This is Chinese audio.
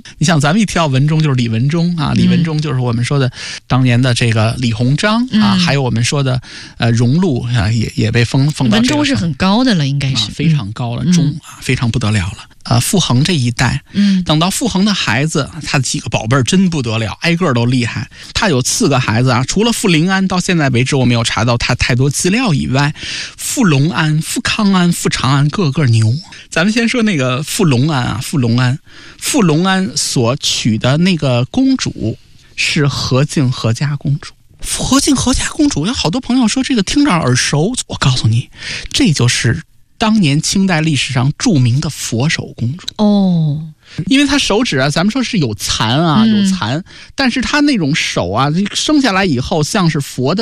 你像咱们一提到文中就是李文忠啊，李文忠就是我们说的当年的这个李鸿章啊，还有我们说的荣禄啊，也被封到这个。 文忠是很高的了，应该是非常高了，忠啊，非常不得了了。傅恒这一代，等到傅恒的孩子，他几个宝贝儿真不得了，挨个都厉害。他有4个孩子啊，除了傅临安，到现在为止我没有查到他太多资料以外，傅隆安、傅康安、傅长安个个牛。咱们先说那个傅隆安啊，傅隆安所娶的那个公主是何敬何家公主。何敬何家公主，有好多朋友说这个听着耳熟，我告诉你，这就是当年清代历史上著名的佛手公主哦。 因为她手指啊，咱们说是有残啊，有残，但是她那种手啊，生下来以后像是佛的